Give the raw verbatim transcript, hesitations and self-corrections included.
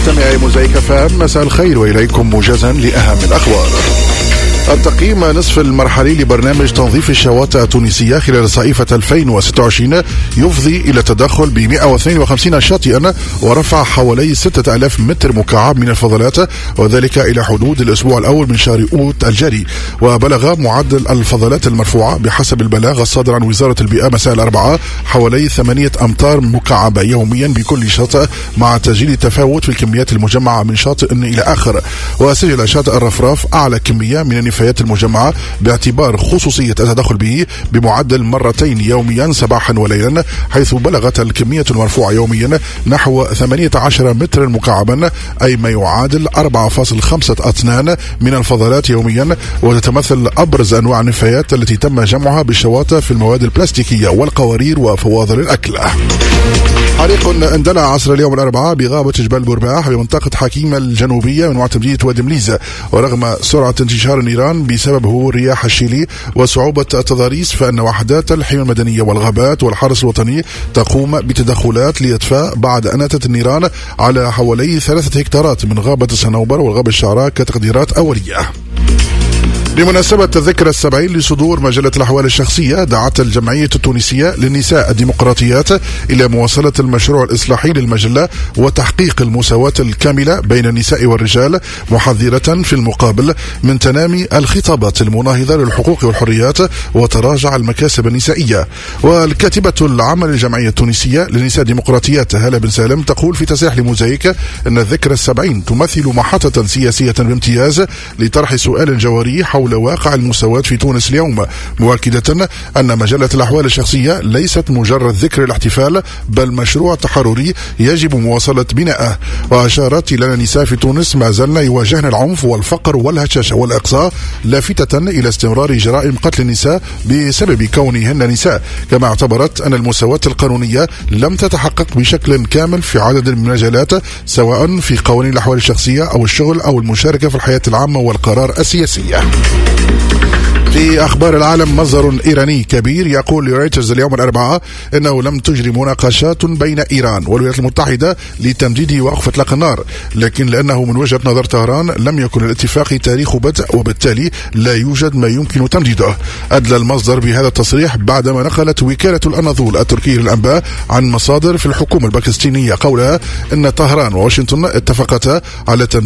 مستمعي موزايك اف ام، مساء الخير واليكم موجزا لاهم الاخبار. التقييم نصف المرحلي لبرنامج تنظيف الشواطئ التونسية خلال صيفة ألفين وستة وعشرين يفضي إلى التدخل ب مئة واثنين وخمسين شاطئا ورفع حوالي ستة آلاف متر مكعب من الفضلات، وذلك إلى حدود الأسبوع الأول من شهر أوت الجاري. وبلغ معدل الفضلات المرفوعة بحسب البلاغ الصادر عن وزارة البيئة مساء الأربعاء حوالي ثمانية أمتار مكعبة يوميا بكل شاطئ، مع تسجيل تفاوت في الكميات المجمعة من شاطئ إلى آخر. وسجل شاطئ الرفراف أعلى كمية من النفايات المجمعة باعتبار خصوصية التدخل به بمعدل مرتين يوميا صباحا وليلا، حيث بلغت الكمية المرفوعة يوميا نحو ثمانية عشر مترا مكعبا، أي ما يعادل أربعة فاصلة خمسة أطنان من الفضلات يوميا. وتتمثل أبرز أنواع النفايات التي تم جمعها بالشواطئ في المواد البلاستيكية والقوارير وفواضل الأكل. حريق اندلع عصر اليوم الأربعاء بغابة جبال برباح بمنطقة حكيمة الجنوبية من معتمدية وادي مليزة، ورغم سرعة انتشار النيران بسبب هبوب الرياح الشيلي وصعوبة التضاريس، فإن وحدات الحماية المدنية والغابات والحرس الوطني تقوم بتدخلات لإطفاء بعد أن أتت النيران على حوالي ثلاثة هكتارات من غابة الصنوبر والغابة الشعراء كتقديرات أولية. بمناسبة الذكرى السبعين لصدور مجلة الأحوال الشخصية، دعت الجمعية التونسية للنساء الديمقراطيات إلى مواصلة المشروع الإصلاحي للمجلة وتحقيق المساواة الكاملة بين النساء والرجال، محذرة في المقابل من تنامي الخطابات المناهضة للحقوق والحريات وتراجع المكاسب النسائية. والكاتبة العامة للجمعية التونسية للنساء الديمقراطيات هالة بن سالم تقول في تصريح لموزايك أن الذكرى السبعين تمثل محطة سياسية بامتياز لطرح سؤال جوهري حول واقع المساواة في تونس اليوم، مؤكدة أن مجلة الأحوال الشخصية ليست مجرد ذكر الاحتفال، بل مشروع تحرري يجب مواصلة بناءه. وأشارت إلى أن النساء في تونس ما زلن يواجهن العنف والفقر والهشاشة والإقصاء، لافتة إلى استمرار جرائم قتل النساء بسبب كونهن نساء. كما اعتبرت أن المساواة القانونية لم تتحقق بشكل كامل في عدد من المجالات، سواء في قوانين الأحوال الشخصية أو الشغل أو المشاركة في الحياة العامة والقرار السياسية. في أخبار العالم، مصدر إيراني كبير يقول لرويترز اليوم الأربعاء أنه لم تجري مناقشات بين إيران والولايات المتحدة لتمديد وقف إطلاق النار، لكن لأنه من وجهة نظر طهران لم يكن الاتفاق تاريخ بدء وبالتالي لا يوجد ما يمكن تمديده. أدلى المصدر بهذا التصريح بعدما نقلت وكالة الأناضول التركية للأنباء عن مصادر في الحكومة الباكستانية قولها أن طهران وواشنطن اتفقتا على